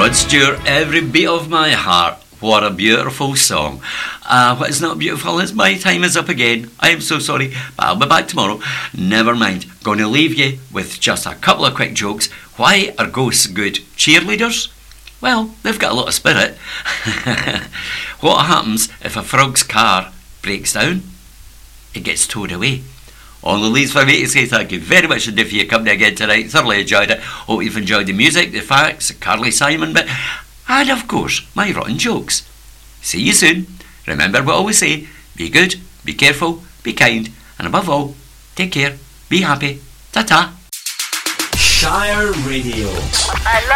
Rod Stewart, Every Beat of My Heart. What a beautiful song. What is not beautiful is my time is up again. I am so sorry, but I'll be back tomorrow. Never mind. Going to leave you with just a couple of quick jokes. Why are ghosts good cheerleaders? Well, they've got a lot of spirit. What happens if a frog's car breaks down? It gets towed away. All the leaves for me to say thank you very much indeed for your company again tonight. Thoroughly enjoyed it. Hope you've enjoyed the music, the facts, the Carly Simon bit, and of course my rotten jokes. See you soon. Remember what I always say, be good, be careful, be kind, and above all, take care, be happy. Ta-ta. Shire Radio.